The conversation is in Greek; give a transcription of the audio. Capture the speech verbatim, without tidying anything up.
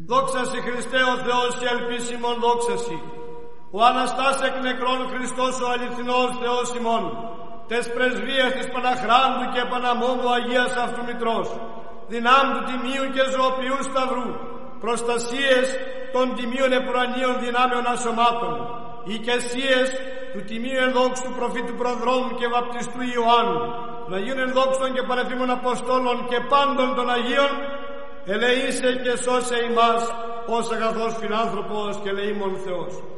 Δόξα σοι Χριστέ ο Θεός και ελπίς ημών δόξα σοι. Ο Αναστάς εκ νεκρών Χριστός ο αληθινός Θεός ημών, τες πρεσβείες της Παναχράντου και Παναμόμου Αγίας Αυτού Μητρός, δυνάμ του τιμίου και ζωοποιού σταυρού, προστασίες των τιμίων επουρανίων δυνάμεων ασωμάτων, οικεσίες του τιμίου ενδόξου του προφήτου προδρόμου και βαπτιστού Ιωάννου, των Αγίων ενδόξων και πανεφήμων Αποστόλων και πάντων των Αγίων, ελεήσε και σώσε ημάς ως αγαθός φιλάνθρωπος και ελεήμων Θεός.